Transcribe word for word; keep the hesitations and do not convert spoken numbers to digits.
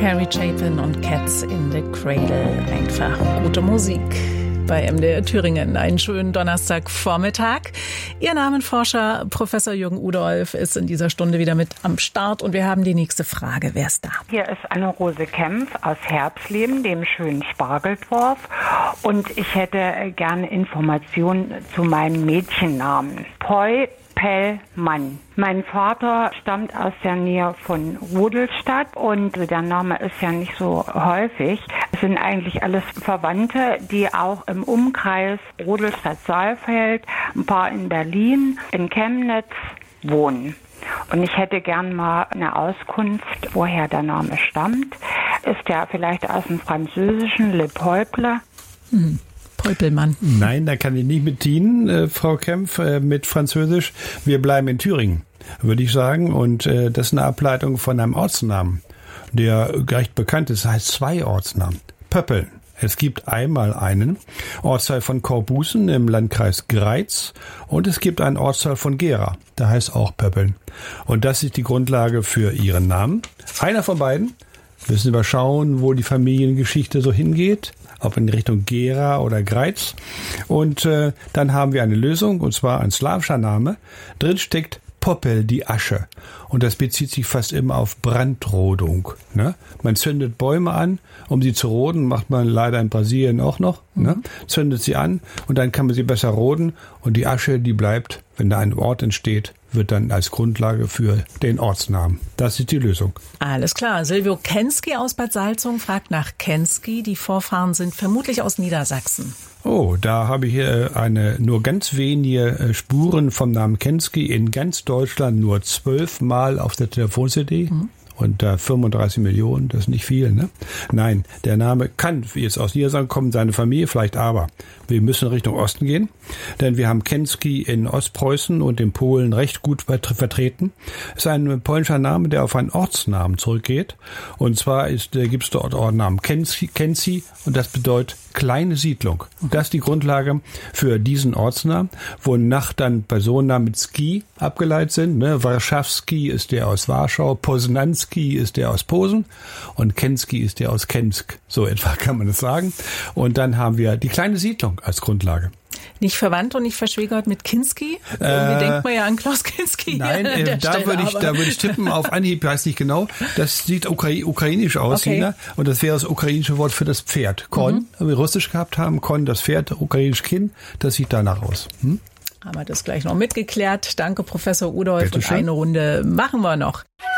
Carrie Chapin und Cats in the Cradle. Einfach gute Musik bei M D R Thüringen. Einen schönen Donnerstagvormittag. Ihr Namenforscher Professor Jürgen Udolph ist in dieser Stunde wieder mit am Start und wir haben die nächste Frage. Wer ist da? Hier ist Anne-Rose Kempf aus Herbsleben, dem schönen Spargeldorf. Und ich hätte gerne Informationen zu meinem Mädchennamen. Poi Pellmann. Mein Vater stammt aus der Nähe von Rudolstadt und der Name ist ja nicht so häufig. Es sind eigentlich alles Verwandte, die auch im Umkreis Rudolstadt-Saalfeld, ein paar in Berlin, in Chemnitz wohnen. Und ich hätte gern mal eine Auskunft, woher der Name stammt. Ist der vielleicht aus dem Französischen Le Peuple? Hm. Peupelmann. Nein, da kann ich nicht mit dienen, äh, Frau Kempf, äh, mit Französisch. Wir bleiben in Thüringen, würde ich sagen. Und äh, das ist eine Ableitung von einem Ortsnamen, der recht bekannt ist. Das heißt zwei Ortsnamen. Pöppeln. Es gibt einmal einen Ortsteil von Korbusen im Landkreis Greiz und es gibt einen Ortsteil von Gera, der heißt auch Pöppeln. Und das ist die Grundlage für Ihren Namen. Einer von beiden. Müssen wir schauen, wo die Familiengeschichte so hingeht, ob in Richtung Gera oder Greiz. Und äh, dann haben wir eine Lösung, und zwar ein slawischer Name. Drin steckt Poppel, die Asche. Und das bezieht sich fast immer auf Brandrodung. Ne? Man zündet Bäume an, um sie zu roden, macht man leider in Brasilien auch noch. Mhm. Ne? Zündet sie an und dann kann man sie besser roden. Und die Asche, die bleibt, wenn da ein Ort entsteht, wird dann als Grundlage für den Ortsnamen. Das ist die Lösung. Alles klar. Silvio Kensky aus Bad Salzung fragt nach Kensky. Die Vorfahren sind vermutlich aus Niedersachsen. Oh, da habe ich hier eine, nur ganz wenige Spuren vom Namen Kensky in ganz Deutschland, nur zwölfmal auf der Telefon-C D. Mhm. Und da fünfunddreißig Millionen, das ist nicht viel, ne? Nein, der Name kann jetzt aus Niedersachsen kommen, seine Familie vielleicht, aber wir müssen Richtung Osten gehen, denn wir haben Kensky in Ostpreußen und in Polen recht gut vertreten. Es ist ein polnischer Name, der auf einen Ortsnamen zurückgeht. Und zwar ist, äh, gibt es dort Ortsnamen Kensky, Kensky und das bedeutet kleine Siedlung. Und das ist die Grundlage für diesen Ortsnamen, wonach dann Personennamen mit Ski abgeleitet sind. Ne? Warschawski ist der aus Warschau, Poznanski ist der aus Posen und Kensky ist der aus Kensk. So etwa kann man das sagen. Und dann haben wir die kleine Siedlung als Grundlage. Nicht verwandt und nicht verschwägert mit Kinski? Irgendwie äh, denkt man ja an Klaus Kinski. Nein, äh, da würde ich, da würde ich tippen auf Anhieb, weiß nicht genau. Das sieht ukrai- ukrainisch aus, okay. Hier, und das wäre das ukrainische Wort für das Pferd. Kon, mhm. wir russisch gehabt haben, Kon, das Pferd, ukrainisch Kin, das sieht danach aus. Hm? Haben wir das gleich noch mitgeklärt. Danke, Professor Udolph. Und eine Runde machen wir noch.